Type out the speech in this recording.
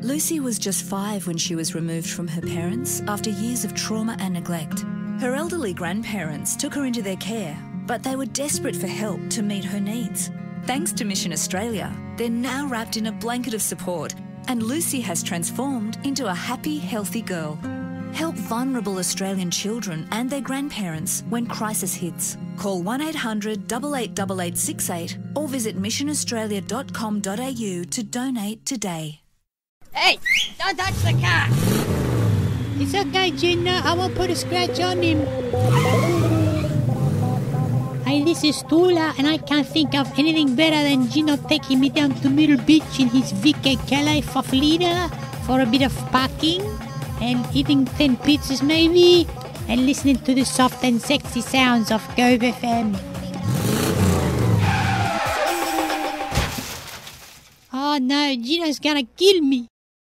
Lucy was just 5 when she was removed from her parents after years of trauma and neglect. Her elderly grandparents took her into their care, but they were desperate for help to meet her needs. Thanks to Mission Australia, they're now wrapped in a blanket of support, and Lucy has transformed into a happy, healthy girl. Help vulnerable Australian children and their grandparents when crisis hits. Call 1800 888868 or visit missionaustralia.com.au to donate today. Hey, don't touch the car! It's okay, Gina. I won't put a scratch on him. Hey, this is Tula, and I can't think of anything better than Gino taking me down to Middle Beach in his VK Calais Faflida for a bit of parking and eating 10 pizzas maybe and listening to the soft and sexy sounds of Go FM. Oh no, Gino's gonna kill me.